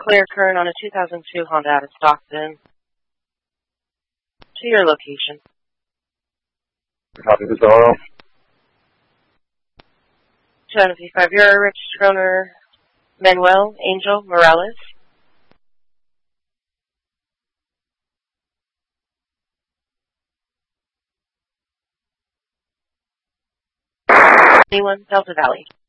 clear current on a 2002 Honda out of Stockton. To your location. Copy this oil. 255, you're a registered owner, Manuel Angel Morales. Delta Valley.